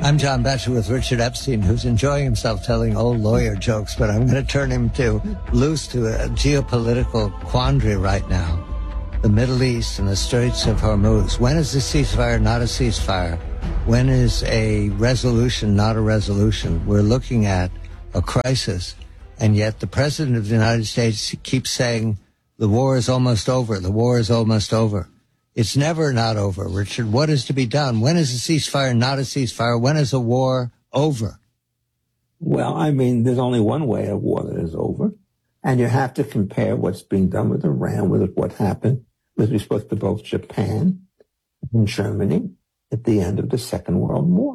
I'm John Batchelor with Richard Epstein, who's enjoying himself telling old lawyer jokes, but I'm going to turn him loose to a geopolitical quandary right now. The Middle East and the Straits of Hormuz. When is a ceasefire not a ceasefire? When is a resolution not a resolution? We're looking at a crisis, and yet the President of the United States keeps saying the war is almost over. The war is almost over. It's never not over, Richard. What is to be done? When is a ceasefire not a ceasefire? When is a war over? Well, I mean, there's only one way a war that is over, and you have to compare what's being done with Iran with what happened with respect to both Japan and Germany at the end of the Second World War.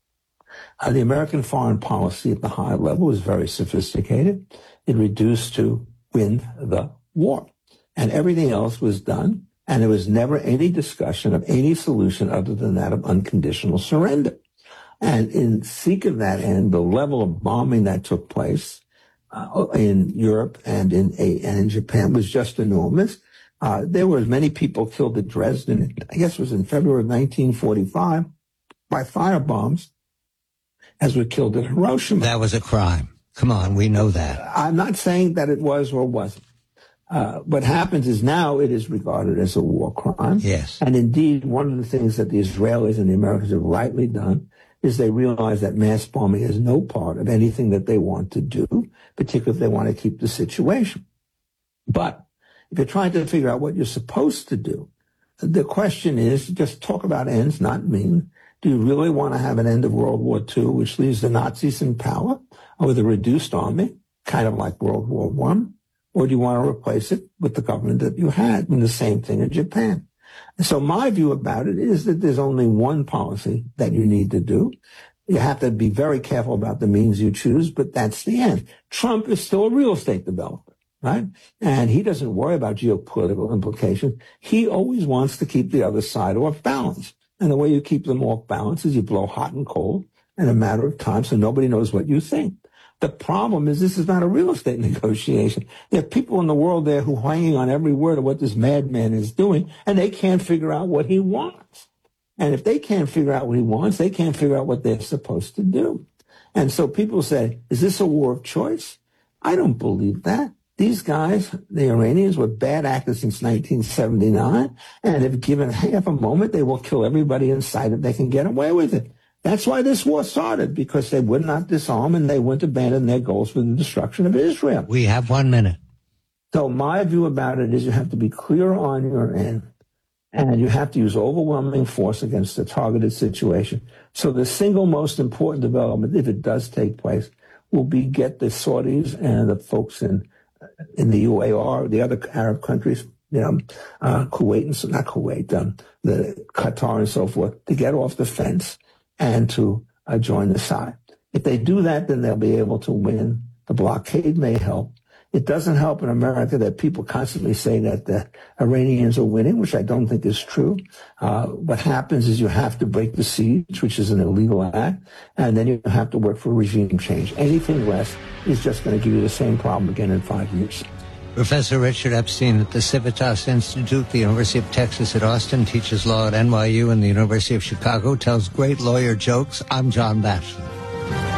The American foreign policy at the high level was very sophisticated. It reduced to win the war, and everything else was done. And there was never any discussion of any solution other than that of unconditional surrender. And in seek of that end, the level of bombing that took place in Europe and in Japan was just enormous. There were as many people killed at Dresden, I guess it was in February of 1945, by firebombs as were killed at Hiroshima. That was a crime. Come on, we know that. I'm not saying that it was or wasn't. What happens is now it is regarded as a war crime. Yes. And indeed, one of the things that the Israelis and the Americans have rightly done is they realize that mass bombing is no part of anything that they want to do, particularly if they want to keep the situation. But if you're trying to figure out what you're supposed to do, the question is just talk about ends, not means. Do you really want to have an end of World War II, which leaves the Nazis in power with a reduced army, kind of like World War I? Or do you want to replace it with the government that you had? And the same thing in Japan. And so my view about it is that there's only one policy that you need to do. You have to be very careful about the means you choose, but that's the end. Trump is still a real estate developer, right? And he doesn't worry about geopolitical implications. He always wants to keep the other side off balance. And the way you keep them off balance is you blow hot and cold in a matter of time so nobody knows what you think. The problem is this is not a real estate negotiation. There are people in the world there who are hanging on every word of what this madman is doing, and they can't figure out what he wants. And if they can't figure out what he wants, they can't figure out what they're supposed to do. And so people say, is this a war of choice? I don't believe that. These guys, the Iranians, were bad actors since 1979, and if given half a moment, they will kill everybody in sight if they can get away with it. That's why this war started, because they would not disarm and they wouldn't abandon their goals for the destruction of Israel. We have 1 minute. So my view about it is you have to be clear on your end, and you have to use overwhelming force against a targeted situation. So the single most important development, if it does take place, will be get the Saudis and the folks in the UAR, the other Arab countries, Kuwait and not Kuwait, the Qatar and so forth, to get off the fence and to join the side. If they do that, then they'll be able to win. The blockade may help. It doesn't help in America that people constantly say that the Iranians are winning, which I don't think is true. What happens is you have to break the siege, which is an illegal act, and then you have to work for regime change. Anything less is just going to give you the same problem again in 5 years. Professor Richard Epstein at the Civitas Institute, the University of Texas at Austin, teaches law at NYU and the University of Chicago, tells great lawyer jokes. I'm John Batchelor.